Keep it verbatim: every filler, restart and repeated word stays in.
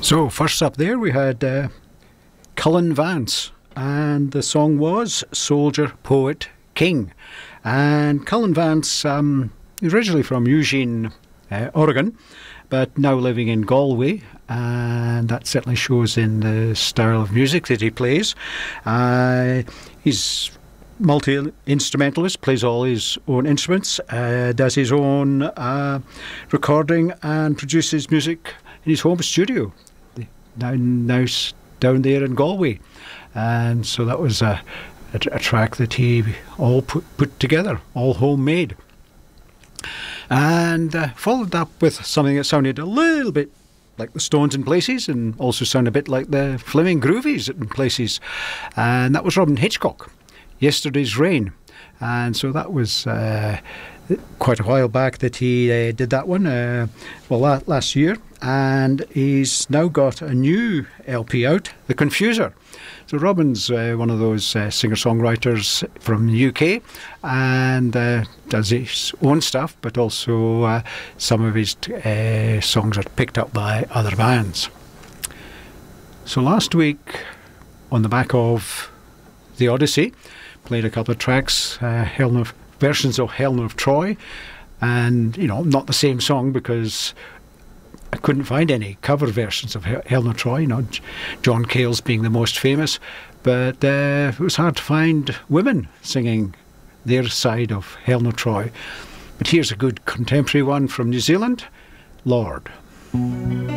So first up there we had uh, Cullen Vance, and the song was Soldier, Poet, King. And Cullen Vance, um, originally from Eugene, uh, Oregon, but now living in Galway, and that certainly shows in the style of music that he plays. Uh, he's multi-instrumentalist, plays all his own instruments, uh, does his own uh, recording and produces music in his home studio, now, now down there in Galway. And so that was a, a, a track that he all put, put together, all homemade. And uh, followed up with something that sounded a little bit like the Stones in places, and also sounded a bit like the Flaming Groovies in places. And that was Robyn Hitchcock, Yesterday's Rain. And so that was uh, quite a while back that he uh, did that one, uh, well, la- last year. And he's now got a new L P out, The Confuser. So Robyn's uh, one of those uh, singer-songwriters from the U K, and uh, does his own stuff, but also uh, some of his uh, songs are picked up by other bands. So last week, on the back of The Odyssey, played a couple of tracks, uh, Helen of, versions of Helen of Troy, and, you know, not the same song because I couldn't find any cover versions of Helen of Troy, you know, John Cale's being the most famous, but uh, it was hard to find women singing their side of Helen of Troy. But here's a good contemporary one from New Zealand, Lord.